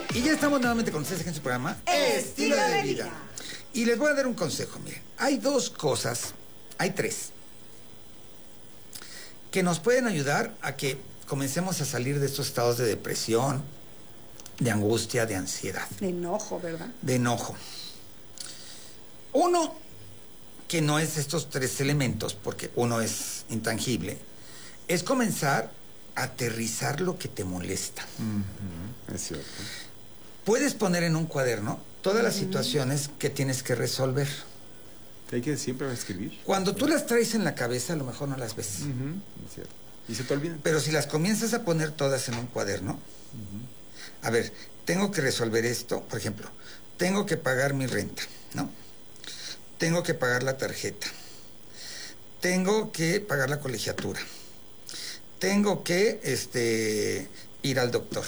Y ya estamos nuevamente con ustedes en su programa Estilo de Vida. Y les voy a dar un consejo, miren. Hay dos cosas, hay tres, que nos pueden ayudar a que comencemos a salir de estos estados de depresión, de angustia, de ansiedad. De enojo, ¿verdad? De enojo. Uno, que no es estos tres elementos, porque uno es intangible, es comenzar a aterrizar lo que te molesta. Es cierto. Puedes poner en un cuaderno todas las situaciones que tienes que resolver. Hay que siempre escribir. Cuando tú las traes en la cabeza, a lo mejor no las ves. Es cierto. Y se te olvidan. Pero si las comienzas a poner todas en un cuaderno, a ver, tengo que resolver esto, por ejemplo, tengo que pagar mi renta, ¿no? Tengo que pagar la tarjeta. Tengo que pagar la colegiatura. Tengo que ir al doctor.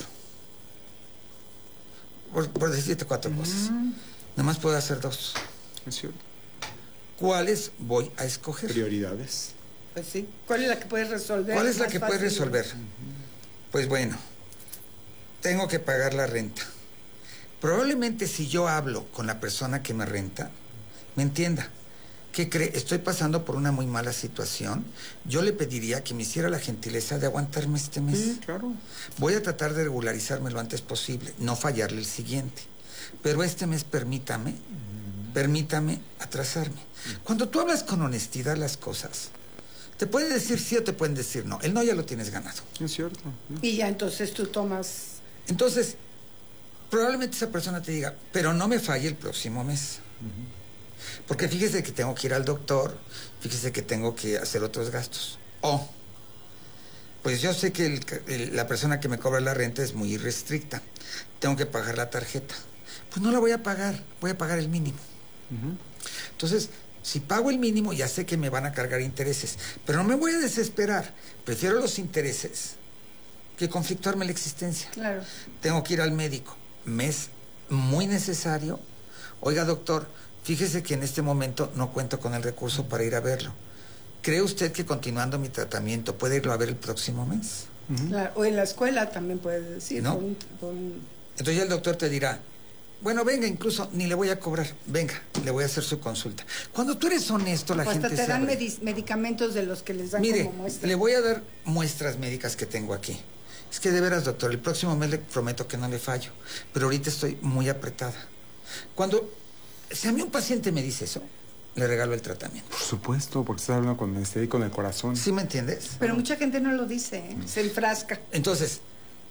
Por decirte cuatro cosas. Nada más puedo hacer dos. Es cierto. ¿Cuáles voy a escoger? Prioridades. Pues sí. ¿Cuál es la que puedes resolver? ¿Cuál es la Más que puedes fácil. resolver? Pues bueno, tengo que pagar la renta. Probablemente si yo hablo con la persona que me renta, me entienda. ¿Qué cree? Estoy pasando por una muy mala situación. Yo le pediría que me hiciera la gentileza de aguantarme este mes. Sí, claro. Voy a tratar de regularizarme lo antes posible, no fallarle el siguiente. Pero este mes permítame atrasarme. Cuando tú hablas con honestidad las cosas, te pueden decir sí o te pueden decir no. El no ya lo tienes ganado. Es cierto. Y ya entonces tú tomas... Entonces, probablemente esa persona te diga, pero no me falle el próximo mes. Porque fíjese que tengo que ir al doctor, fíjese que tengo que hacer otros gastos. O, pues yo sé que la persona que me cobra la renta es muy irrestricta. Tengo que pagar la tarjeta. Pues no la voy a pagar el mínimo. Entonces, si pago el mínimo, ya sé que me van a cargar intereses. Pero no me voy a desesperar. Prefiero los intereses que conflictuarme la existencia. Claro. Tengo que ir al médico. Me es muy necesario. Oiga, doctor, fíjese que en este momento no cuento con el recurso para ir a verlo. ¿Cree usted que continuando mi tratamiento puede irlo a ver el próximo mes? Claro. O en la escuela también puedes decir. ¿No? Con... Entonces ya el doctor te dirá, bueno, venga, incluso ni le voy a cobrar, venga, le voy a hacer su consulta. Cuando tú eres honesto, la gente hasta te se dan abre. medicamentos de los que les dan Mire, como muestra. le voy a dar muestras médicas que tengo aquí. Es que de veras, doctor, el próximo mes le prometo que no le fallo, pero ahorita estoy muy apretada. Si a mí un paciente me dice eso, le regalo el tratamiento. Por supuesto, porque estás hablando con el corazón. ¿Sí me entiendes? Pero mucha gente no lo dice, ¿eh? Se enfrasca. Entonces,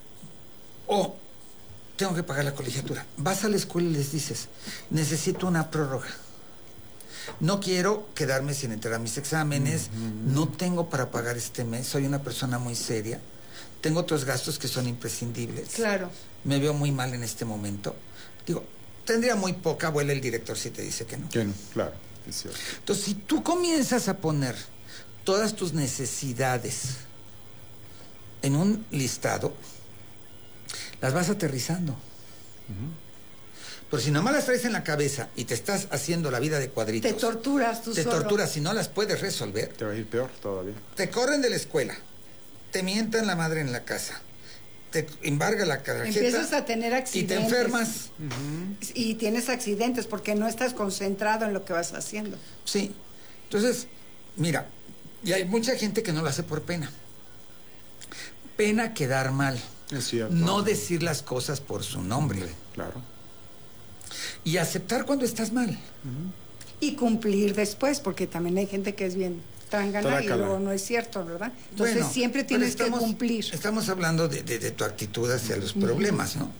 tengo que pagar la colegiatura. Vas a la escuela y les dices, necesito una prórroga. No quiero quedarme sin entrar a mis exámenes, no tengo para pagar este mes, soy una persona muy seria, tengo otros gastos que son imprescindibles. Claro. Me veo muy mal en este momento. Digo, tendría muy poca abuela el director si te dice que no. Que no, claro, es cierto. Entonces, si tú comienzas a poner todas tus necesidades en un listado, las vas aterrizando. Pero si nomás las traes en la cabeza y te estás haciendo la vida de cuadritos, Te torturas tú solo. torturas si no las puedes resolver. Te va a ir peor todavía. Te corren de la escuela, te mientan la madre en la casa, te embarga la tarjeta. Empiezas a tener y accidentes. te enfermas. Y tienes accidentes porque no estás concentrado en lo que vas haciendo. Sí. Entonces, mira, y hay mucha gente que no lo hace por pena. Pena quedar mal. Es cierto. No decir las cosas por su nombre. Claro. Y aceptar cuando estás mal. Y cumplir después, porque también hay gente que es bien trángana y Trácala. luego no es cierto, ¿verdad? Entonces Bueno, siempre pero tienes que cumplir. Estamos hablando de tu actitud hacia los problemas, ¿no?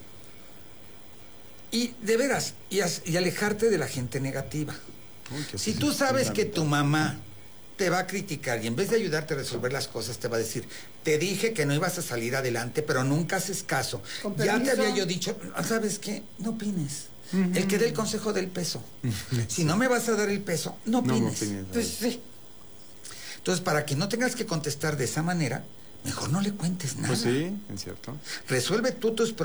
Y de veras, y alejarte de la gente negativa. Uy, que Si sí, tú sí, sabes sí, que tu mamá te va a criticar y en vez de ayudarte a resolver las cosas te va a decir, te dije que no ibas a salir adelante, pero nunca haces caso. Con Ya te permiso. había yo dicho, ¿sabes qué? No opines. El que dé el consejo del peso. Si no me vas a dar el peso, no opines. Pues sí. Entonces, para que no tengas que contestar de esa manera, mejor no le cuentes nada. Pues sí, es cierto. Resuelve tú tus